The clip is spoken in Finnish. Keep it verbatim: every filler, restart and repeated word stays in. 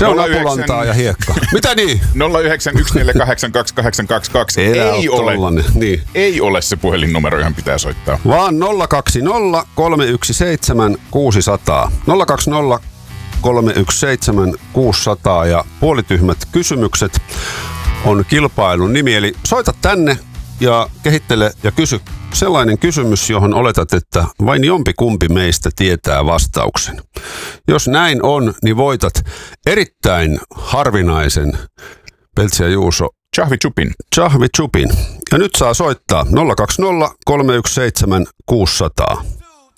Se on apulantaa ja hiekkaa. Mitä niin? nolla yhdeksän yksi neljä kahdeksan kaksi kahdeksan kaksi kaksi ei ole, niin. ei ole se puhelinnumero, johon pitää soittaa. Vaan nolla kaksi nolla kolme yksi seitsemän kuusi nolla nolla. nolla kaksi nolla kolme yksi seitsemän kuusi nolla nolla ja puolityhmät kysymykset on kilpailun nimi. Eli soita tänne ja kehittele ja kysy sellainen kysymys, johon oletat, että vain jompikumpi meistä tietää vastauksen. Jos näin on, niin voitat erittäin harvinaisen Peltsi ja Juuso Chahvi Chupin. Chahvi Chupin. Ja nyt saa soittaa nolla kaksi nolla kolme yksi seitsemän kuusi nolla nolla.